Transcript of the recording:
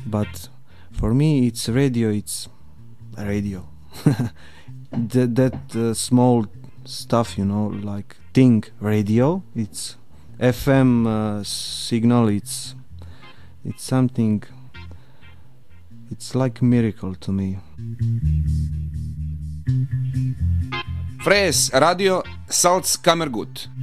but for me it's radio. It's radio. that small stuff, like thing radio. It's FM signal. It's something. It's like a miracle to me. Fres radio sauc kamergut.